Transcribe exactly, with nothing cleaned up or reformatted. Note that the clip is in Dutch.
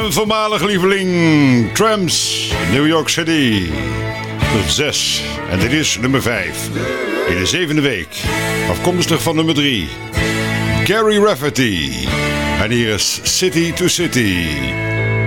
een voormalig lieveling. Tramps, New York City. Tot zes. En dit is nummer vijf. In de zevende week. Afkomstig van nummer drie. Gary Rafferty. En hier is City to City.